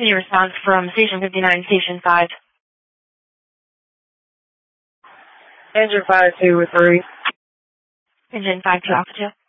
Any response from Station 59, Station 5? Engine 5-2 with 3. Engine 5-2 Alpha 2.